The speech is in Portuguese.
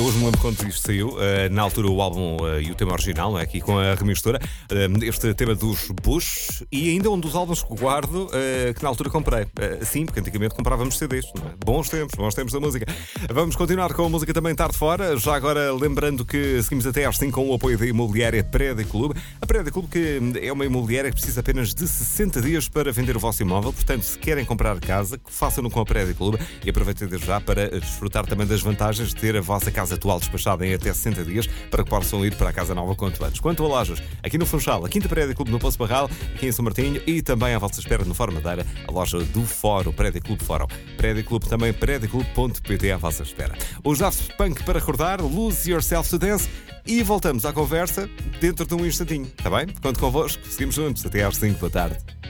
hoje me lembro quando isto saiu, na altura o álbum e o tema original, não é? Aqui com a remistura, este tema dos Bush e ainda um dos álbuns que guardo, que na altura comprei. Sim, porque antigamente comprávamos CDs, não é? Bons tempos da música. Vamos continuar com a música também tarde fora, já agora lembrando que seguimos até às 5 com o apoio da imobiliária Prédio Clube. A Prédio Clube que é uma imobiliária que precisa apenas de 60 dias para vender o vosso imóvel, portanto, se querem comprar casa, façam-no com a Prédio Clube e aproveitem desde já para desfrutar também das vantagens de ter a vossa casa atual despachada em até 60 dias para que possam ir para a casa nova quanto antes. Quanto a lojas, aqui no Funchal, a Quinta Prédio Clube no Poço Barral, aqui em São Martinho e também à vossa espera no Fórum Madeira, a loja do Fórum, Prédio Clube Fórum. Prédio Clube também, prédioclube.pt à vossa espera. Os Daft Punk para acordar, Lose Yourself to Dance e voltamos à conversa dentro de um instantinho, está bem? Conto convosco, seguimos juntos até às 5 da tarde.